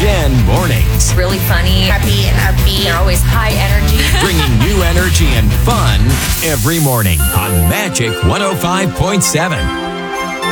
Jen mornings. Really funny. Happy and upbeat. They're always high energy. Bringing you energy and fun every morning on Magic 105.7.